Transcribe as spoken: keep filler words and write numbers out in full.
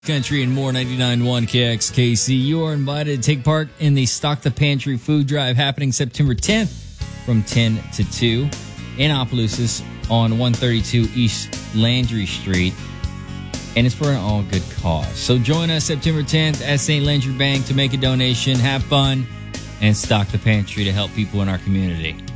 Country and more, ninety-nine point one K X K C. You are invited to take part in the Stock the Pantry food drive happening September tenth from ten to two in Opelousas on one thirty-two East Landry Street. And it's for an all good cause. So join us September tenth at Saint Landry Bank to make a donation, have fun, and stock the pantry to help people in our community.